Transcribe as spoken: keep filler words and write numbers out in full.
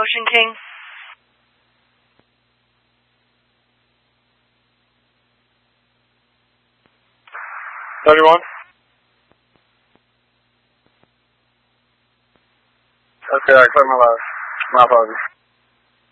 Ocean King. Thirty-one. Okay, I accept my loss. My apologies.